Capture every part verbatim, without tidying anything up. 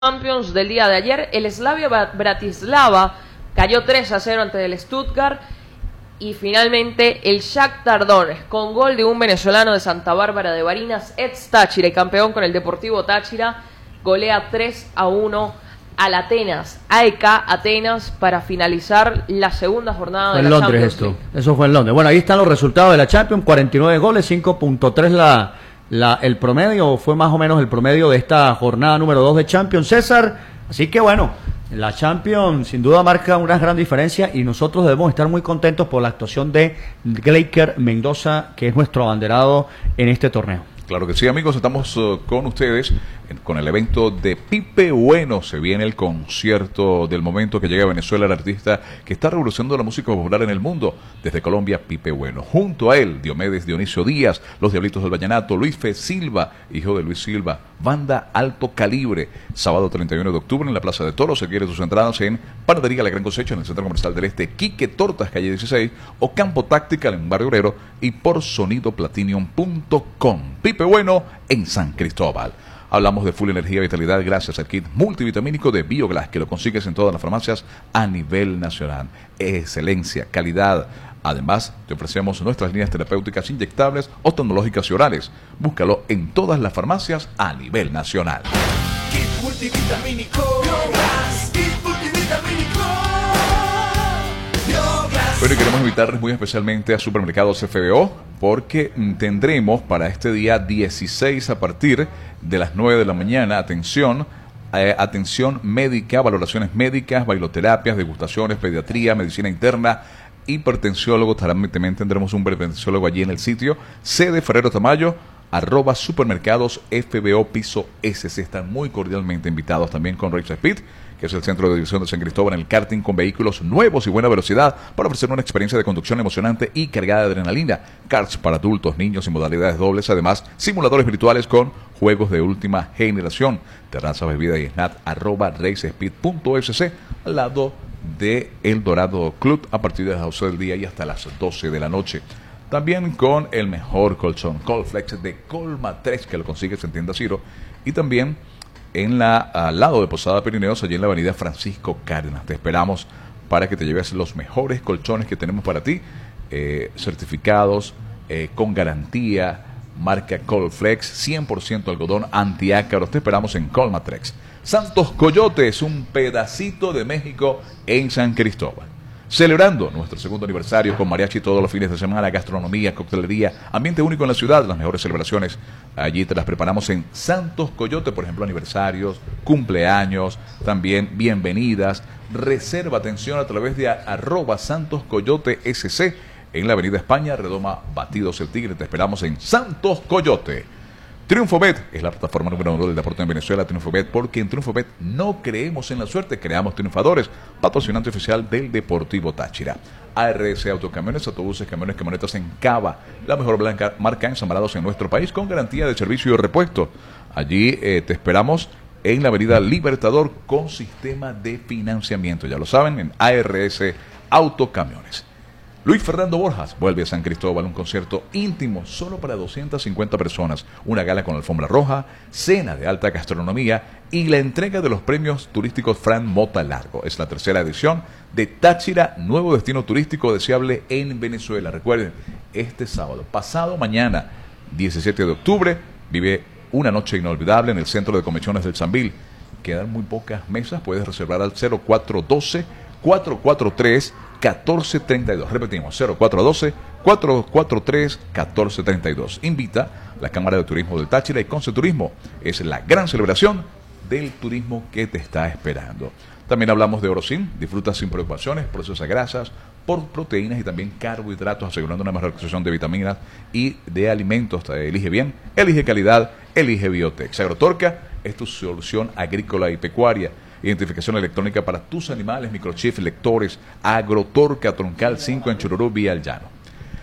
Champions del día de ayer. El Slavia Bratislava cayó tres a cero ante el Stuttgart. Y finalmente el Shakhtar Donetsk, con gol de un venezolano de Santa Bárbara de Barinas, ex Táchira y campeón con el Deportivo Táchira, golea tres a uno al Atenas, A E K Atenas, para finalizar la segunda jornada de la Champions. En Londres esto, eso fue en Londres. Bueno, ahí están los resultados de la Champions, cuarenta y nueve goles, cinco punto tres la, la, el promedio, fue más o menos el promedio de esta jornada número dos de Champions, César. Así que bueno, la Champions sin duda marca una gran diferencia y nosotros debemos estar muy contentos por la actuación de Gleiker Mendoza, que es nuestro abanderado en este torneo. Claro que sí, amigos, estamos uh, con ustedes en, con el evento de Pipe Bueno. Se viene el concierto del momento que llega a Venezuela, el artista que está revolucionando la música popular en el mundo. Desde Colombia, Pipe Bueno. Junto a él, Diomedes Dionisio Díaz, Los Diablitos del Vallenato, Luis Fe Silva, hijo de Luis Silva, Banda Alto Calibre. Sábado treinta y uno de octubre en la Plaza de Toros. Se quiere sus entradas en Panadería La Gran Cosecha, en el Centro Comercial del Este, Quique Tortas, calle dieciséis, o Campo Táctica en Barrio Obrero, y por sonido platinum punto com. Pipe Bueno en San Cristóbal. Hablamos de full energía y vitalidad gracias al kit multivitamínico de Bioglass, que lo consigues en todas las farmacias a nivel nacional. Excelencia, calidad. Además, te ofrecemos nuestras líneas terapéuticas inyectables, oftalmológicas y orales. Búscalo en todas las farmacias a nivel nacional. Kit multivitamínico Bioglass, kit multivitamínico Bioglass. Bueno, y queremos invitarles muy especialmente a Supermercados F B O, porque tendremos para este día dieciséis a partir de las nueve de la mañana, atención, eh, atención médica, valoraciones médicas, bailoterapias, degustaciones, pediatría, medicina interna, hipertensiólogo. También tendremos un hipertensiólogo allí en el sitio. Sede Ferrero Tamayo, arroba Supermercados F B O piso S C. Están muy cordialmente invitados también con Race Speed, que es el centro de división de San Cristóbal, en el karting con vehículos nuevos y buena velocidad para ofrecer una experiencia de conducción emocionante y cargada de adrenalina. Karts para adultos, niños y modalidades dobles, además simuladores virtuales con juegos de última generación. Terraza, bebida y snack, arroba racespeed punto f c, al lado de El Dorado Club, a partir de las doce del día y hasta las doce de la noche. También con el mejor colchón Colflex de Colmatrix, que lo consigues en Tienda Ciro, y también en la, al lado de Posada Pirineos, allí en la avenida Francisco Cárdenas. Te esperamos para que te lleves los mejores colchones que tenemos para ti, eh, certificados, eh, con garantía, marca Colflex, cien por ciento algodón antiácaros. Te esperamos en Colmatrix. Santos Coyotes, un pedacito de México en San Cristóbal. Celebrando nuestro segundo aniversario con mariachi todos los fines de semana, gastronomía, coctelería, ambiente único en la ciudad. Las mejores celebraciones allí te las preparamos en Santos Coyote, por ejemplo, aniversarios, cumpleaños, también bienvenidas. Reserva, atención, a través de arroba Santos Coyote S C en la avenida España, Redoma Batidos el Tigre. Te esperamos en Santos Coyote. TriunfoBet es la plataforma número uno del deporte en Venezuela. TriunfoBet, porque en TriunfoBet no creemos en la suerte, creamos triunfadores. Patrocinante oficial del Deportivo Táchira. A R S Autocamiones, autobuses, camiones, camionetas en Cava, la mejor blanca marca ensamblados en nuestro país con garantía de servicio y repuesto. Allí eh, te esperamos en la avenida Libertador con sistema de financiamiento. Ya lo saben, en A R S Autocamiones. Luis Fernando Borjas vuelve a San Cristóbal, un concierto íntimo solo para doscientas cincuenta personas, una gala con alfombra roja, cena de alta gastronomía y la entrega de los premios turísticos Fran Mota Largo. Es la tercera edición de Táchira, nuevo destino turístico deseable en Venezuela. Recuerden, este sábado, pasado mañana, diecisiete de octubre, vive una noche inolvidable en el Centro de Convenciones del Sambil. Quedan muy pocas mesas, puedes reservar al cero cuatro uno dos, cuatro cuatro tres, uno cuatro tres dos. Repetimos, cero cuatro uno dos, cuatro cuatro tres, uno cuatro tres dos. Invita la Cámara de Turismo del Táchira y Conce Turismo. Es la gran celebración del turismo que te está esperando. También hablamos de Orosin. Disfruta sin preocupaciones, procesa grasas por proteínas y también carbohidratos, asegurando una mejor absorción de vitaminas y de alimentos. Elige bien, elige calidad, elige Biotex. Agrotorca es tu solución agrícola y pecuaria. Identificación electrónica para tus animales, microchip, lectores. Agrotorca, Troncal cinco en Chororó, Vía al Llano.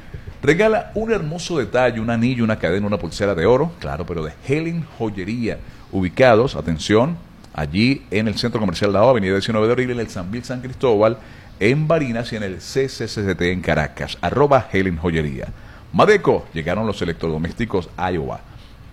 Regala un hermoso detalle, un anillo, una cadena, una pulsera de oro, claro, pero de Helen Joyería, ubicados, atención, allí en el Centro Comercial Lao, avenida diecinueve de abril, en el Sambil San Cristóbal, en Barinas y en el C C C T en Caracas, arroba Helen Joyería. Madeco, llegaron los electrodomésticos Iowa.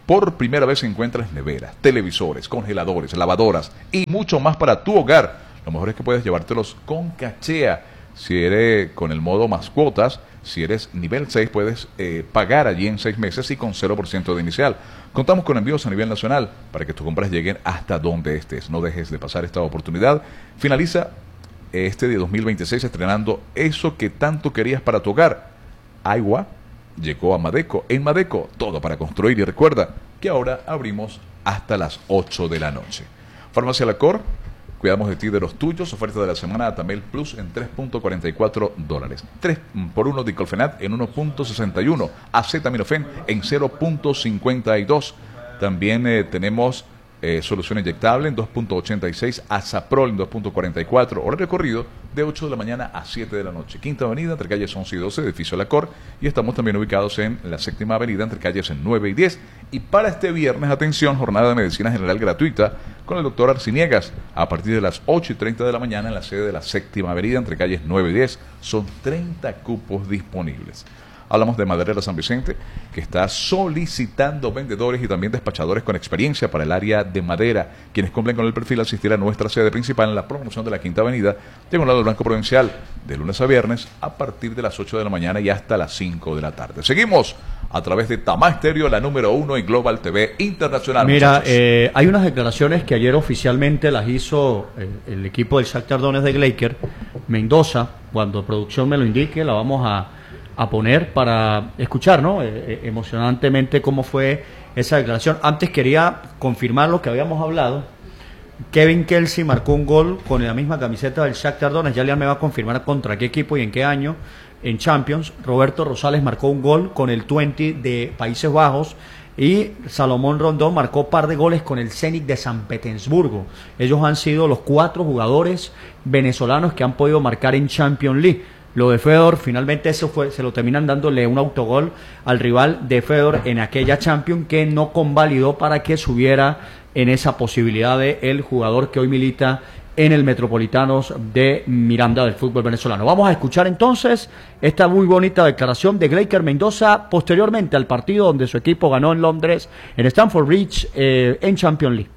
Por primera vez encuentras neveras, televisores, congeladores, lavadoras y mucho más para tu hogar. Lo mejor es que puedes llevártelos con cachea. Si eres con el modo mascotas, si eres nivel seis, puedes eh, pagar allí en seis meses y con cero por ciento de inicial. Contamos con envíos a nivel nacional para que tus compras lleguen hasta donde estés. No dejes de pasar esta oportunidad. Finaliza este de dos mil veintiséis estrenando eso que tanto querías para tu hogar. Agua llegó a Madeco. En Madeco, todo para construir. Y recuerda que ahora abrimos hasta las ocho de la noche. Farmacia La Cor, cuidamos de ti y de los tuyos. Oferta de la semana Atamel Plus en tres punto cuarenta y cuatro dólares. tres por uno Diclofenac en uno punto sesenta y uno. Acetaminofén en cero punto cincuenta y dos. También eh, tenemos eh, solución inyectable en dos punto ochenta y seis. Azaprol en dos punto cuarenta y cuatro. Horario corrido de ocho de la mañana a siete de la noche. Quinta Avenida entre calles once y doce, edificio La Cor. Y estamos también ubicados en la Séptima Avenida entre calles nueve y diez. Y para este viernes, atención, jornada de medicina general gratuita con el doctor Arciniegas a partir de las ocho y treinta de la mañana en la sede de la Séptima Avenida entre calles nueve y diez. Son treinta cupos disponibles. Hablamos de Maderera San Vicente, que está solicitando vendedores y también despachadores con experiencia para el área de madera. Quienes cumplen con el perfil asistir a nuestra sede principal en la promoción de la Quinta Avenida, diagonal del Banco Provincial, de lunes a viernes a partir de las ocho de la mañana y hasta las cinco de la tarde. Seguimos a través de Tamá Estéreo, la número uno en Global T V Internacional. Mira, eh, hay unas declaraciones que ayer oficialmente las hizo eh, el equipo del Shakhtar Donetsk de Gleiker Mendoza. Cuando producción me lo indique, la vamos a a poner para escuchar, ¿no? Eh, emocionantemente cómo fue esa declaración. Antes quería confirmar lo que habíamos hablado. Kevin Kelsey marcó un gol con la misma camiseta del Shakhtar Donetsk. Ya me va a confirmar contra qué equipo y en qué año en Champions. Roberto Rosales marcó un gol con el veinte de Países Bajos. Y Salomón Rondón marcó par de goles con el Zenit de San Petersburgo. Ellos han sido los cuatro jugadores venezolanos que han podido marcar en Champions League. Lo de Fedor, finalmente eso fue, se lo terminan dándole un autogol al rival de Fedor en aquella Champions que no convalidó para que subiera en esa posibilidad de el jugador que hoy milita en el Metropolitanos de Miranda del fútbol venezolano. Vamos a escuchar entonces esta muy bonita declaración de Gleiker Mendoza posteriormente al partido donde su equipo ganó en Londres, en Stamford Bridge, eh, en Champions League.